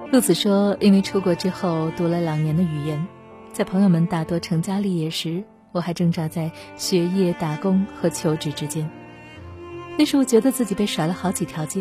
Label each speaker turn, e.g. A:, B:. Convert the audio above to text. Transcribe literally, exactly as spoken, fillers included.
A: 陆子说，因为出国之后读了两年的语言，在朋友们大多成家立业时，我还挣扎在学业、打工和求职之间。那时我觉得自己被甩了好几条街，